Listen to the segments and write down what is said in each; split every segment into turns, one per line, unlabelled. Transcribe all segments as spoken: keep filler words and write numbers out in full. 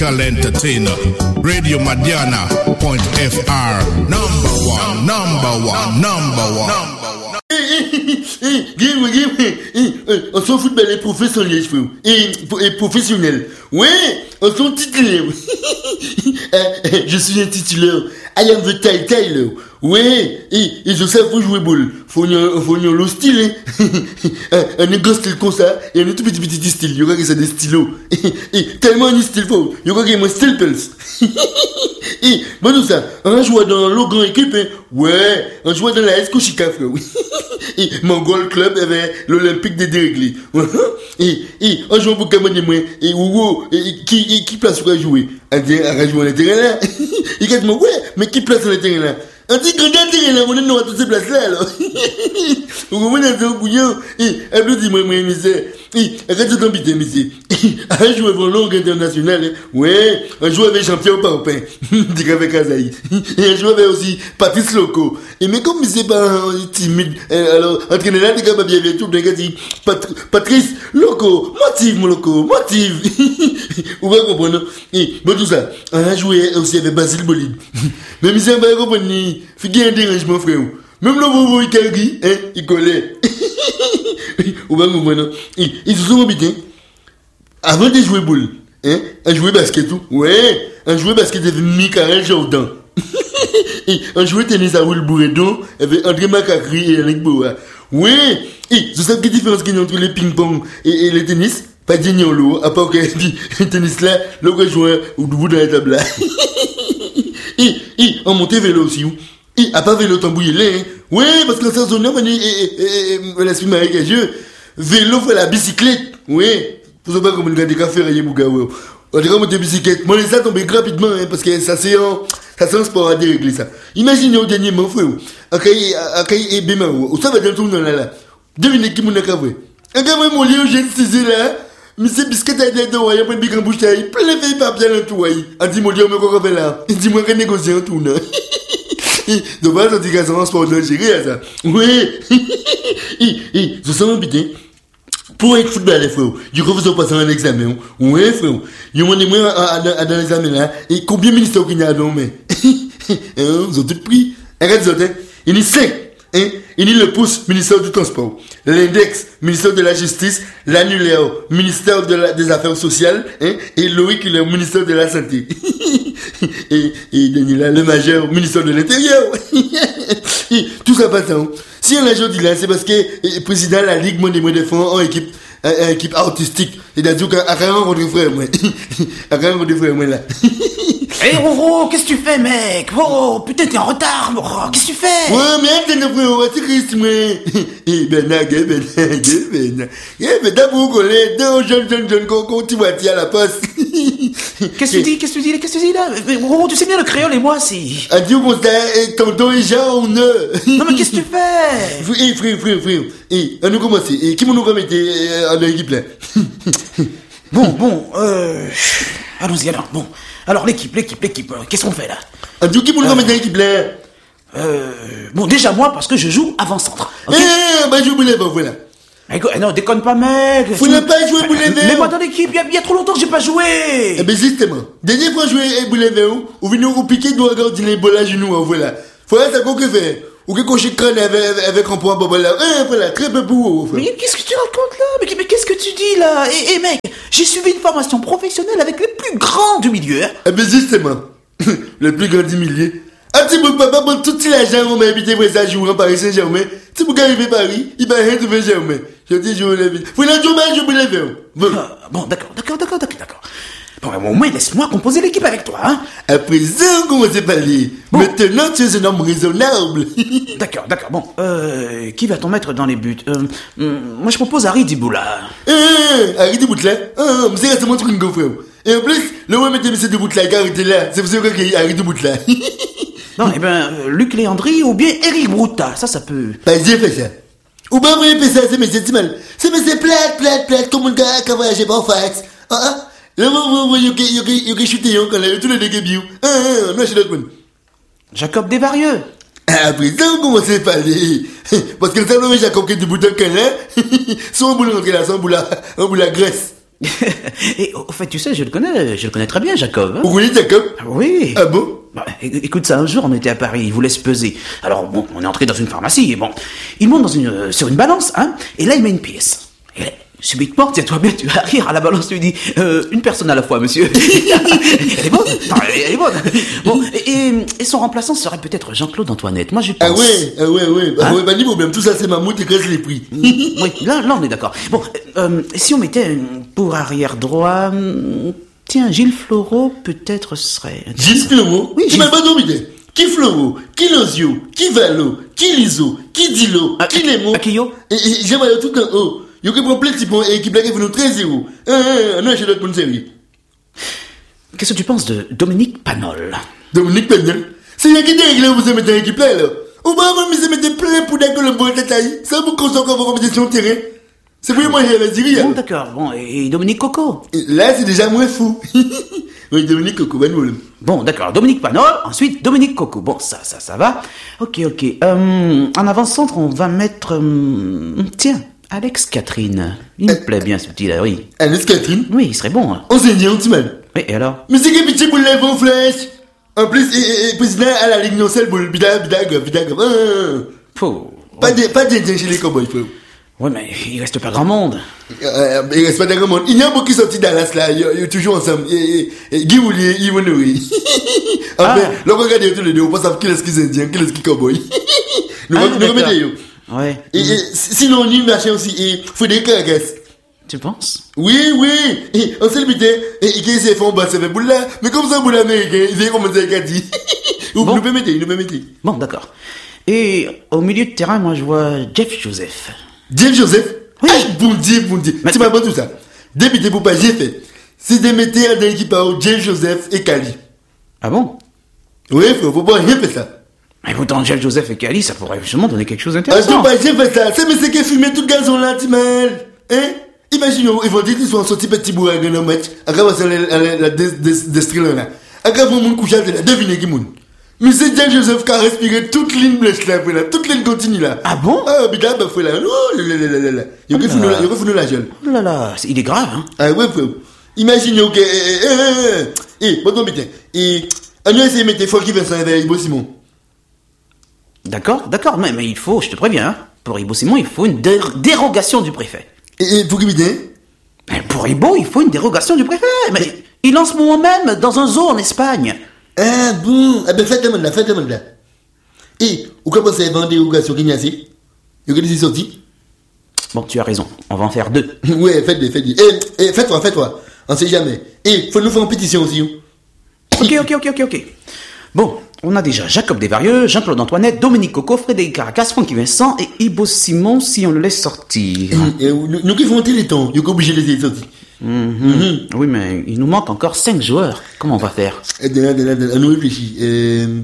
Entertainer, Radio Madiana, point F R, number one, number one, number one.
Give me, give me. On s'en fout de les professionnels, frère. Et professionnels. Ouais, on s'en titulaire. Je suis un titulaire. I am the Tyler. Ouais, et, et je sais faut jouer ball. Faut faut le style, hein. Un grand style comme ça, et un tout petit petit style. Il y aura que ça des stylos. Et tellement un style fort. Il y aura que mon style pulse. Et, bon tout ça, on joue dans le grand équipe, hein. Ouais, on joue dans la S Koshika, frère, oui. Et mon goal club avait l'Olympique des déréglés. Et, et, on joue pour Pokémon et moi, et Ouwo, et qui, qui place pour jouer? On dit, on joue le terrain là. Il dit, ouais, mais qui place sur le terrain là? On dit, grand terrain là, on est dans toutes ces places là, alors. Vous comprenez, c'est un bouillon. Et, elle me dit, moi, moi, misère. Et, arrête de t'embêter, misère. On joue avec longue internationale, ouais, on joue avec champion Paupin. Dit avec Azaï. Et on joue avec aussi Patrice Loco. Et mais comme c'est pas timide, alors, entraîneur là, t'es capable bien bien tout, d'un gars dit, Patrice Loco, motive mon Loco, motive. Vous va comprendre? Et, bon, tout ça, on a joué aussi avec Basile Bolide. Mais misère, on va comprendre, il y a un dérangement, frère. Même le bobo, il cargue, hein, il collait. Vous va comprendre? Ils se sont habités. Avant de jouer boule, hein, on jouait basket tout. Ouais, on jouait basket avec Michael Jordan. Et on jouait tennis à Will Bourredon avec André Macacri et Yannick Boa. Ouais, et vous savez quelle différence qu'il y a entre les ping-pong et, et le tennis? Pas de l'eau, à part que le tennis là, le rejoint au bout de la table là. Et, et on montait vélo aussi. Et à part vélo tambouillé là, hein. Ouais, parce que la saison on est, et, et, l'esprit marécageux, vélo fait la bicyclette. Ouais. Vous savez pas comment on a des cafés rayés, mon gars, ouais. On dirait monter bicyclette. Moi, ça tombe rapidement, hein, parce que ça, c'est un, ça, c'est un sport à dérégler, ça. Imaginez au dernier moment, frère, Akaï, Akaï et Bema, où ça va dans tout le monde là, là. Devinez qui mon a cavoué. Un gars, mon lieu, j'ai une là, mais c'est biscuit à l'aide de roi, il y a un big en bouche, il plein de filles pas bien en tout, ouais. On dit, mon lieu, on me croit là. Il dit, moi, qu'on négocie en tout, non. Donc, voilà, on dit qu'à un sport d'Algérie, ça. Oui. Et, et, je sens bien. Pour être football, frère, du coup, vous avez passé un examen. Ouais, frère. Ils m'ont demandé dans l'examen là. Et combien de ministères qu'il y a dans mais ils ont tout pris. Regarde ça, il y a cinq. Hein? Il y a le pouce, ministère du Transport. L'index, ministère de la Justice. L'annulaire, ministère de la, des Affaires sociales. Hein? Et Loïc, le ministère de la Santé. et, et Daniela, le majeur, ministère de l'Intérieur. Et tout ça passe, hein? Si on a aujourd'hui là, c'est parce que le président de la Ligue Monde des Fonds en équipe, en équipe artistique. C'est-à-dire qu'à rien rencontrer frère, moi. À rien rencontrer frère, moi, là.
Hé, hey, Roro, qu'est-ce que tu fais, mec? Oh, putain, t'es en retard, Roro, qu'est-ce que tu fais?
Ouais, mais attends, frère, c'est Christ, moi. Eh, ben, là, ben, là, ben, là. Eh, ben, d'abord, qu'on est deux jeunes, jeunes, jeunes, qu'on tu vois, à la poste.
Qu'est-ce que tu dis, qu'est-ce que tu dis, qu'est-ce que tu dis, là? Roro, tu sais bien le créole et moi, si.
Adieu, mon frère, tonton et Jean, on a.
Non, mais qu'est-ce que tu fais?
Eh, frère, frère, frère. Eh, on nous commence. Et qui m'en nous remettre à l'équipe, là?
Bon, bon, euh, allons-y, alors, bon. Alors, l'équipe, l'équipe, l'équipe, euh, qu'est-ce qu'on fait, là?
Adieu, qui m'en nous remettre à l'équipe, là?
Euh, bon, déjà, moi, parce que je joue avant-centre.
Okay? Eh, bah, je voulais pas, voilà.
Eh non, déconne pas, mec.
Vous n'avez pas joué Boulet Vert.
Mais moi, dans l'équipe, il y, y a trop longtemps que j'ai pas joué.
Eh ben, justement. Dernière fois, joué Boulet Vert, ou venez vous piquer, doit regarder les bols à genoux, voilà. Voilà, ça qu'on que fait. Ou que cocher crâne avec, avec un point bobo là. Eh, voilà, très peu pour vous,
Mais qu'est-ce que tu racontes là? Mais, mais qu'est-ce que tu dis là? Eh, eh, mec, j'ai suivi une formation professionnelle avec les plus grands du milieu, hein.
Eh ben, justement. Le plus grand du milieu. Un petit bout de papa, bon, tout les gens vont m'habiter pour ça, jouer en Paris Saint-Germain. Si vous arrivez à Paris, il va rien trouver Germain. Je dis, je vous l'ai Vous l'avez joué, je vous l'ai fait.
Bon, ah, bon, d'accord, d'accord, d'accord, d'accord, d'accord. Bon, mais au moins, laisse-moi composer l'équipe avec toi, hein.
À présent, comment c'est parlé? Bon. Maintenant, tu es un homme raisonnable.
D'accord, d'accord, bon, euh, qui va-t-on mettre dans les buts? Euh, euh, moi, je propose Harry Diboula.
Eh, eh, Harry Diboula? Ah, mais c'est récemment truc, mon frère. Et en plus, le roi mettait M. Diboula, car il était là. C'est pour ça qu'il y a Harry Diboula.
Non, eh ben, euh, Luc Léandri ou bien Eric Brouta, ça, ça peut...
Pas j'ai fait ça. Ou bien, vous avez fait ça, c'est mais c'est mal. C'est mais c'est plate, plate, plate, comme un gars qui a voyagé par fax. Ah, ah. Là, vous voyez, il y a chuté, quand il y a tous les dégâts bio. Ah, ah, non, je suis l'autre monde.
Jacob Desvarieux.
Ah, présent, comment c'est parlé? Parce que le salon Jacob qui est du bout d'un câlin, son boulot rentré là, son boulot, un boulot à Grèce.
Et au fait, tu sais, je le connais, je le connais très bien, Jacob. Hein.
Vous connaissez Jacob?
Oui.
Ah bon?
Bah, é- écoute, ça, un jour, on était à Paris, il voulait se peser. Alors, bon, on est entré dans une pharmacie, et bon, il monte dans une, euh, sur une balance, hein, et là, il met une pièce. Et là, subitement, tiens-toi bien, tu vas rire, à la balance, tu lui dis, euh, une personne à la fois, monsieur. Elle est bonne, attends, elle, est- elle est bonne. Bon, et, et- et son remplaçant serait peut-être Jean-Claude Antoinette, moi, je pense.
Ah ouais, ah ouais, ouais. Bah
Hein?
ouais, bah ni problème, tout ça c'est mammouth et casse les prix.
Oui, là, là, on est d'accord. Bon, euh, si on mettait euh, pour arrière droit, hum, tiens, Gilles Floreau, peut-être serait.
Gilles Floreau?
Oui,
Tu
Gilles-
m'as pas dormi, qui Floreau? Qui Lozio? Qui Valo? Qui Liso? Qui Dilo?
Ah,
Qui Nemo?
ah, Kyo?
Et, et j'aimerais tout en haut. Yo qui prend plein de petits points et qui blague nous treize zéro. Ah, ah, ah, non, j'ai d'autres bonnes séries.
Qu'est-ce que tu penses de Dominique Panol?
Dominique Penel. C'est rien qui déréglé, vous avez mis dans l'équipe là, là. Ou pas, vous avez mis plein pour d'accord le bon détail. Ça vous cause encore vos compétitions de terrain. C'est pour moi, j'ai la Syrie,
Bon, d'accord. Bon, et Dominique Coco?
Là, c'est déjà moins fou. Oui, Dominique Coco, bonne problème.
Bon, d'accord. Dominique Panol, ensuite Dominique Coco. Bon, ça, ça, ça va. Ok, ok. Euh, en avant-centre, on va mettre... hum, tiens, Alex Catherine. Il me plaît bien, ce petit-là, oui.
Alice Catherine.
Oui, il serait bon. Hein.
Enseignant, tu m'as.
Oui, et alors?
Mais c'est qui pitié pour les bons flèches? En plus, et, et, et, président à la ligne non-celle pour le bida, bida, bida, bida, ah.
Faut...
Pas de, pas de chez les cowboys, frère.
Ouais, mais il reste pas grand monde.
Euh, il reste pas de grand monde. Il y a beaucoup qui sont sortis Dallas là, ils sont toujours ensemble. Et, et, et Guy Oulier, Yves Nourri. Enfin,
Ah.
là, regardez tous les deux, on pense à qui est-ce qui est indien, qui est-ce qui est cowboy. Nous
Ah,
nous
d'accord.
remettez, yo.
Ouais.
Et, et sinon, on y machin aussi, et Frédéric Caracas.
Tu penses?
Oui, oui, et on s'est limité, et il a essayé de faire un bas, ça fait boule là, mais comme ça, boule américain, il fait comme ça, il a dit. Vous
Bon.
nous permettez, nous permettez.
Bon, d'accord. Et au milieu de terrain, moi, je vois Jeff Joseph.
James Joseph?
Oui.
Ah, bon Dieu, bon Dieu.
Mais-
Tu m'as pas tout ça. Député pour pas, j'ai fait. C'est de mettre dans l'équipe à James Joseph et Kali.
Ah bon?
Oui, frère, faut pas rien faire ça.
Mais pourtant, Jeff Joseph et Kali, ça pourrait justement donner quelque chose
Ah,
d'intéressant.
tu pas, j'ai fait ça. C'est mais c'est qui fumé tout le gazon là, tu mal. Hein? Imagine, ils vont dire qu'ils sont sortis petit bourg à un match. Après, c'est la, la, la, destrille là. Après, ils vont coucher là. Devinez qui moun. Mais c'est James Joseph qui a respiré toute ligne blanche là, frère, là. Toute ligne continue là.
Ah bon?
Ah, bida, bah, frère, là. Oh, là, là, là, là, là. Il y a que foutu la gueule.
Oh là là, c'est- il est grave, hein?
Ah ouais, frère. Imaginez, ok, eh, eh, eh, eh, eh, bon, non, putain. Et, on a essayé de mettre Francky Vincent avec Ibo Simon.
D'accord, d'accord, mais, mais il faut, je te préviens, hein, pour Ibo Simon, il faut une dé- dérogation du préfet.
Et, et, pour qui, putain?
Mais pour Ibo, il faut une dérogation du préfet. Mais il en ce moment même dans un zoo en Espagne.
Ah bon, ah ben faites le monde là, faites le monde là. Et, ou comment ça vendre des dérogations qu'il y a assez? Il y a des sorties?
Bon, tu as raison, on va en faire deux.
Ouais, faites-les, faites-les. Eh, eh, fais-toi, fais-toi. On sait jamais. Et, faut nous faire une pétition aussi. Hein.
Ok, ok, ok, ok, ok. Bon, on a déjà Jacob Desvarieux, Jean-Claude Antoinette, Dominique Coco, Frédéric Caracas, Francky Vincent et Ibo Simon si on le laisse sortir.
Et, et, nous, nous qui faisons un téléthon, il y a obligé de les sortir.
Mhm. Oui, mais il nous manque encore cinq joueurs. Comment on va faire?
Et de là, de là, de là, on nous réfléchit. Euh,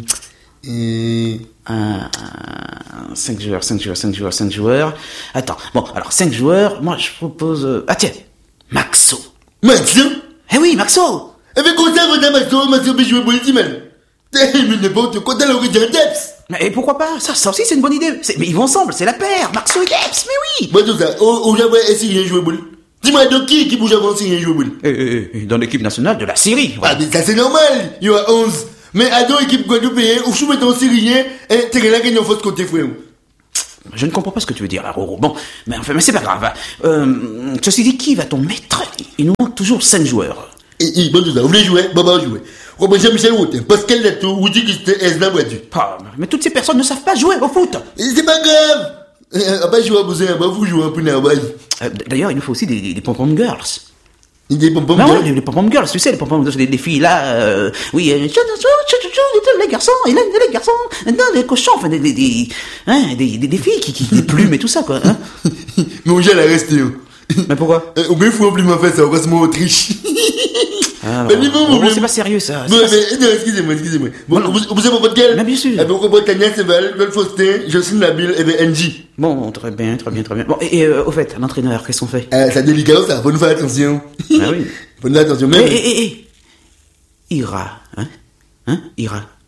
euh,
Un, cinq joueurs, cinq joueurs, cinq joueurs, cinq joueurs. Attends, bon, alors cinq joueurs, moi je propose... euh, Ah tiens, Maxo.
Maxo?
Eh oui, Maxo.
Eh bien, comment ça, votre Maxo, Maxo peut jouer pour les timens? Eh, mais n'importe quoi, t'as l'origine d'un Deps.
Mais pourquoi pas? Ça, ça aussi c'est une bonne idée. C'est- Mais ils vont ensemble, c'est la paire, Maxo et Deps, mais oui.
Moi, tout ça, au Japon, est-ce qu'il y a joué boule? Dis-moi, donc qui qui bouge avant s'il y a joué boule?
Eh, eh, eh, dans l'équipe nationale de la Syrie.
Ah,
voilà.
mais ça c'est normal, il y a onze. Mais à deux équipes guadeloupéennes, ou sous mettant syrien, et t'es là gagnant fausse côté frère.
Je ne comprends pas ce que tu veux dire, là, Roro. Bon, mais enfin, mais c'est pas grave. Euh, ceci dit, qui va-t-on mettre? Il nous manque toujours cinq joueurs.
Et, et, bon, tout ça, vous voulez jouer? Bon, bah, jouer. Robin Jean-Michel Routin, Pascal Lato, Woody Christin, Esna Boadu.
Ah, mais toutes ces personnes ne savent pas jouer au foot.
Et c'est pas grave! Euh, ah, bah, jouer à Bouzin, bah, vous jouez un peu dans la
Euh, D'ailleurs, il nous faut aussi des, des, des pom-pom girls.
Il dit, bon, bon,
Ben
bon.
ouais, les, les pom-pom girls, tu sais, les pom-pom girls, des, des filles là, euh, oui, euh, chou, chou, chou, chou, chou, les garçons, et là, les garçons, non, les cochons, enfin, des, des, des, hein, des, des, des filles qui, qui, des plumes et tout ça, quoi, hein.
Mais on gèle à rester, hein.
Mais pourquoi?
Euh, Ou bien, faut plus m'en faire ça, on reste moi Autriche.
Ah,
Mais
bon,
dis-moi,
bon,
mon problème.
c'est pas sérieux, ça. c'est
Bon,
pas-
mais, non, excusez-moi, excusez-moi. Bon,
Bon,
vous, vous savez votre quel?
Mais bien sûr.
Eh ben, on comprend Tania Seval, Val Faustin, Jocelyne Nabil, et ben, N J.
Bon, très bien, très bien, très bien. Bon, et, et euh, au fait, l'entraîneur, qu'est-ce qu'on fait?
Ah, c'est délicat, ça, faut nous faire attention.
Ah oui.
Faut nous faire attention,
Eh,
même.
eh, eh, eh. Ira, hein? Hein? Ira.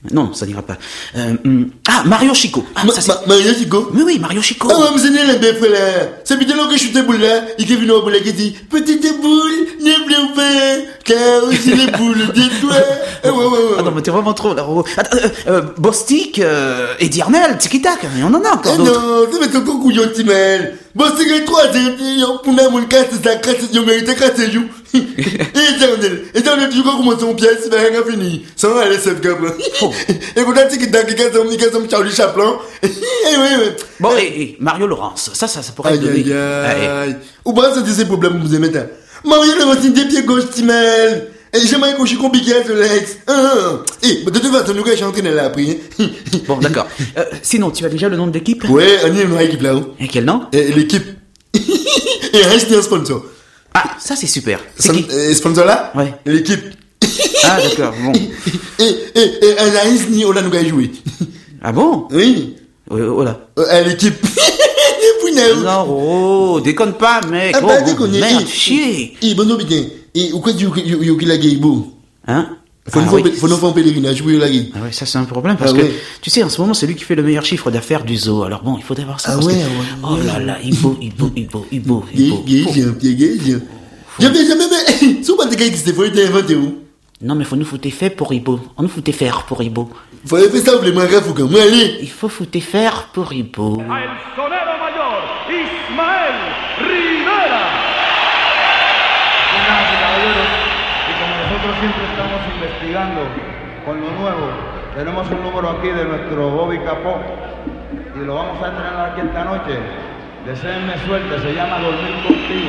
Non, ça n'ira pas. Euh, hum, ah, Mario Chico. Ah,
Ma-
ça, c'est...
ma- Mario Chico.
Oui, oui, Mario Chico.
Ah ouais, mais c'est né le bœuf là. C'est putain là que je suis boule là. Il est venu au boule qui dit petite boule, ne pleure pas, car aussi les boules de toi. Ah ouais, ouais, ouais.
Ah non, mais t'es vraiment trop là. Roro. Attends, euh, euh, Bostik, euh, Eddie Arnel, Tiki Tak, il y en a encore
Ah
d'autres.
non, c'est mettre ton couillon, petit mal. Bon, c'est que trois, c'est pour la mon casse, ça casse, il mérite casse, you. Éternel, éternel, tu vois comment son pièce, il va rien fini. Sans aller, c'est capable. Et quand tu dis que t'as quelqu'un qui casse Charlie Chaplin. Eh oui, oui.
Bon, et, et Mario Laurence, ça, ça, ça pourrait
Aïe,
te donner.
aïe,
Allez.
aïe. Ou bien, ça, c'est ces problèmes que vous aimez, t'as. Mario, le voici des pieds gauche, petit mal. Et j'aimerais qu'on suis compliqué à ce Lex. Eh, de toute façon, nous, je suis en train de l'appris.
Bon, d'accord. Euh, sinon, tu as déjà le nom de l'équipe?
Ouais, on est une équipe là-haut.
Et quel nom?
Et l'équipe. Et reste un sponsor.
Ah, ça c'est super. C'est
Son-
qui?
euh, sponsor là?
Ouais.
L'équipe.
Ah, d'accord, bon.
Et, et, et, un Aïs ni on a nous qu'à jouer.
Ah bon?
Oui.
Euh, oh là.
Euh, à l'équipe. Et puis, non.
Non, oh, déconne pas, mec.
Ah,
Oh,
bah,
bon,
déconne.
merde,
Eh,
chier.
Eh, bon, non, bien. Et, ou quoi, tu, you, you, la gay, beau.
Hein?
Faut
Ah,
nous
oui.
faire, faut nous faire un pèlerinage, oui, la gay.
Ah ouais, ça c'est un problème parce
Ah
que,
ouais.
tu sais, en ce moment, c'est lui qui fait le meilleur chiffre d'affaires du zoo. Alors bon, il faudrait voir ça.
Ah
parce
ouais,
que-
ah ouais,
Oh là là, il beau, il beau, il beau, il beau, il
Gay,
beau.
gay,
Faut-
viens, gay, gay, viens. Jamais, jamais, mais, c'est pas des gars qui s'étaient fait inventer où?
Non, mais faut nous foutre fait pour Ibo. On nous foutait faire pour Ibo.
Faut aller faire ça, vous les mangas, faut quand même, allez.
Il faut foutre faire pour Ibo.
a el sonero mayor, Ismael Rivera. Señoras y caballeros, y como nosotros siempre estamos investigando con lo nuevo, tenemos un número aquí de nuestro Bobby Capó y lo vamos a estrenar aquí esta noche. Deseenme suerte, se llama Dormir Contigo.